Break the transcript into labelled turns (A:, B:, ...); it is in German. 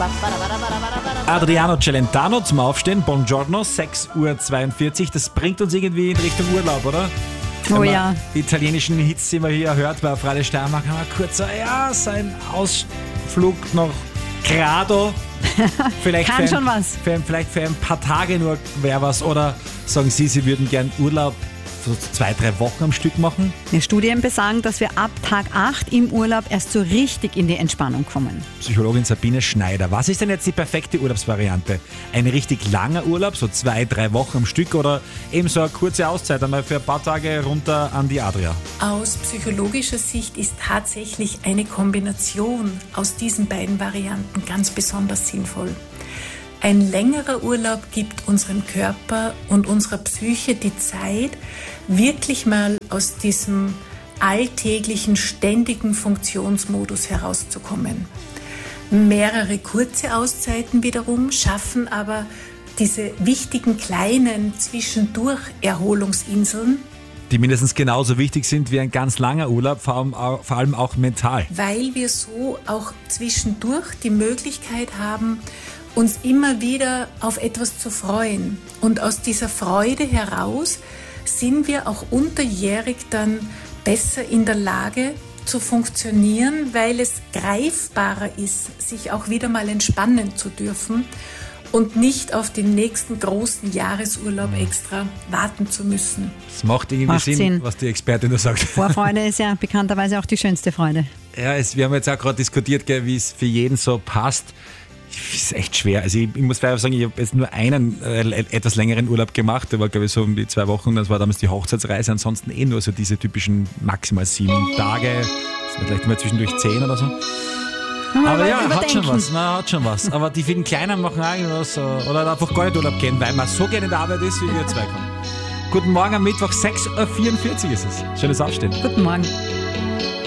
A: Adriano Celentano zum Aufstehen, Buongiorno, 6:42 Uhr. Das bringt uns irgendwie in Richtung Urlaub, oder?
B: Oh
A: Wenn man
B: ja.
A: die italienischen Hits, die man hier hört, bei Freie Steiermark, haben wir kurz so, so ein Ausflug nach Grado. Vielleicht
B: Kann schon was.
A: Vielleicht für ein paar Tage nur wäre was. Oder sagen Sie würden gern Urlaub so 2-3 Wochen am Stück machen?
B: Die Studien besagen, dass wir ab Tag 8 im Urlaub erst so richtig in die Entspannung kommen.
A: Psychologin Sabine Schneider. Was ist denn jetzt die perfekte Urlaubsvariante? Ein richtig langer Urlaub, so 2-3 Wochen am Stück oder eben so eine kurze Auszeit, einmal für ein paar Tage runter an die Adria?
C: Aus psychologischer Sicht ist tatsächlich eine Kombination aus diesen beiden Varianten ganz besonders sinnvoll. Ein längerer Urlaub gibt unserem Körper und unserer Psyche die Zeit, wirklich mal aus diesem alltäglichen, ständigen Funktionsmodus herauszukommen. Mehrere kurze Auszeiten wiederum schaffen aber diese wichtigen kleinen Zwischendurch-Erholungsinseln,
A: Die mindestens genauso wichtig sind wie ein ganz langer Urlaub, vor allem auch mental.
C: weil wir so auch zwischendurch die Möglichkeit haben, uns immer wieder auf etwas zu freuen. Und aus dieser Freude heraus sind wir auch unterjährig dann besser in der Lage zu funktionieren, weil es greifbarer ist, sich auch wieder mal entspannen zu dürfen und nicht auf den nächsten großen Jahresurlaub extra warten zu müssen.
A: Es macht irgendwie Sinn, was die Expertin da sagt.
B: Vorfreude ist ja bekannterweise auch die schönste Freude.
A: Ja, wir haben jetzt auch gerade diskutiert, gell, wie es für jeden so passt. Das ist echt schwer. Also ich muss leider sagen, ich habe jetzt nur einen etwas längeren Urlaub gemacht. Der war, glaube ich, so um die 2 Wochen. Das war damals die Hochzeitsreise. Ansonsten nur so diese typischen maximal 7 Tage. Das sind vielleicht mal zwischendurch 10 oder so. Aber ja, hat schon was. Aber die vielen Kleinen machen auch irgendwas. Oder einfach gar nicht Urlaub gehen, weil man so gerne in der Arbeit ist, wie wir zwei kommen. Guten Morgen am Mittwoch, 6:44 Uhr ist es. Schönes Aufstehen.
B: Guten Morgen.